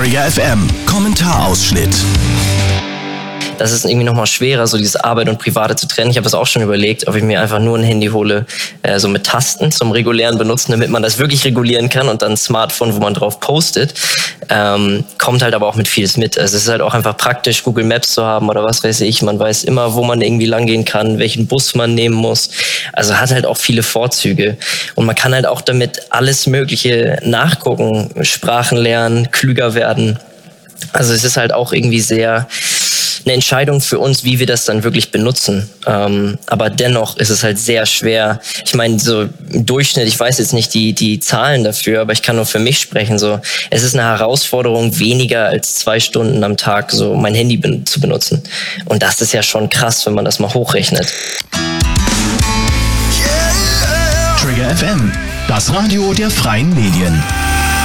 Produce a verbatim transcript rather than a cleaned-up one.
Trigger F M Kommentarausschnitt. Das ist irgendwie nochmal schwerer, so dieses Arbeit und Private zu trennen. Ich habe es auch schon überlegt, ob ich mir einfach nur ein Handy hole, äh, so mit Tasten zum regulären Benutzen, damit man das wirklich regulieren kann, und dann ein Smartphone, wo man drauf postet. Ähm, kommt halt aber auch mit vieles mit. Also es ist halt auch einfach praktisch, Google Maps zu haben oder was weiß ich. Man weiß immer, wo man irgendwie lang gehen kann, welchen Bus man nehmen muss. Also hat halt auch viele Vorzüge. Und man kann halt auch damit alles Mögliche nachgucken, Sprachen lernen, klüger werden. Also es ist halt auch irgendwie sehr eine Entscheidung für uns, wie wir das dann wirklich benutzen. Ähm, aber dennoch ist es halt sehr schwer. Ich meine, so im Durchschnitt, ich weiß jetzt nicht die die Zahlen dafür, aber ich kann nur für mich sprechen. So, es ist eine Herausforderung, weniger als zwei Stunden am Tag so mein Handy ben- zu benutzen. Und das ist ja schon krass, wenn man das mal hochrechnet. Trigger F M, das Radio der freien Medien.